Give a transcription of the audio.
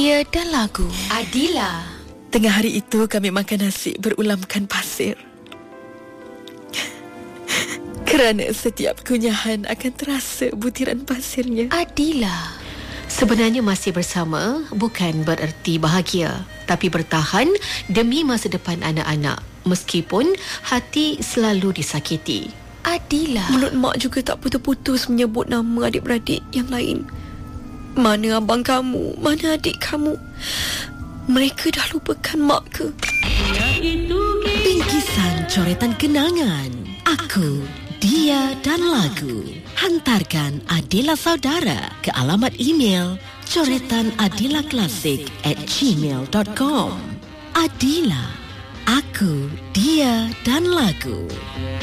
Dia dan Lagu. Adila. Tengah hari itu kami makan nasi berulamkan pasir. Kerana setiap kunyahan akan terasa butiran pasirnya. Adila. Sebenarnya masih bersama bukan bererti bahagia, tapi bertahan demi masa depan anak-anak meskipun hati selalu disakiti. Adila. Mulut mak juga tak putus-putus menyebut nama adik-beradik yang lain. Mana abang kamu? Mana adik kamu? Mereka dah lupakan mak ke? Bingkisan coretan kenangan. Aku, Dia dan Lagu. Hantarkan Adila Saudara ke alamat email coretanadilaklasik@gmail.com. Adila, Aku, Dia dan Lagu.